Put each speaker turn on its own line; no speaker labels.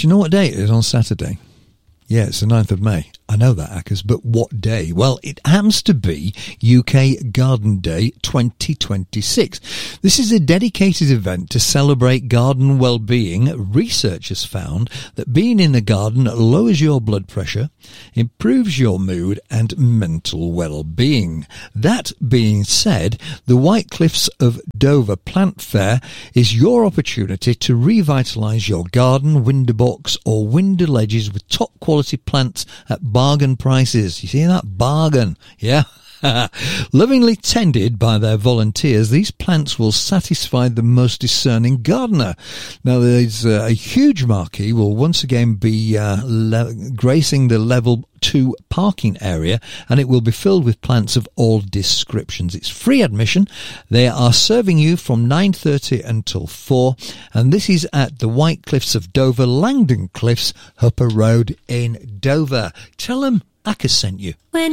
Do you know what day it is on Saturday? Yeah, it's the 9th of May. I know that, Akers, but what day? Well, it happens to be UK Garden Day 2026. This is a dedicated event to celebrate garden well-being. Research has found that being in the garden lowers your blood pressure, improves your mood and mental well-being. That being said, the White Cliffs of Dover Plant Fair is your opportunity to revitalise your garden, window box or window ledges with top quality plants at bargain prices. You see that? Bargain. Yeah. Lovingly tended by their volunteers, these plants will satisfy the most discerning gardener. Now, there's a huge marquee will once again be gracing the level 2 parking area, and it will be filled with plants of all descriptions. It's free admission. They are serving you from 9:30 until 4, and this is at the White Cliffs of Dover, Langdon Cliffs, Hupper Road in Dover. Tell them Akers sent you.
When